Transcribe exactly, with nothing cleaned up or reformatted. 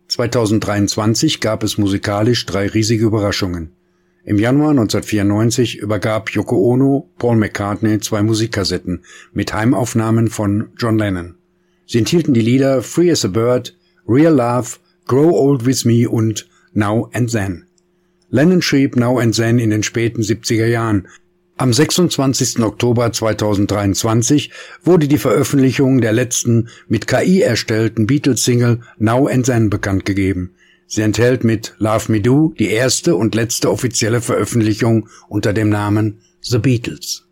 zweitausenddreiundzwanzig gab es musikalisch drei riesige Überraschungen. Im Januar neunzehnhundertvierundneunzig übergab Yoko Ono Paul McCartney zwei Musikkassetten mit Heimaufnahmen von John Lennon. Sie enthielten die Lieder Free as a Bird, Real Love, Grow Old With Me und Now and Then. Lennon schrieb Now and Then in den späten siebziger Jahren. Am sechsundzwanzigsten Oktober zweitausenddreiundzwanzig wurde die Veröffentlichung der letzten mit K I erstellten Beatles-Single Now and Then bekannt gegeben. Sie enthält mit Love Me Do die erste und letzte offizielle Veröffentlichung unter dem Namen The Beatles.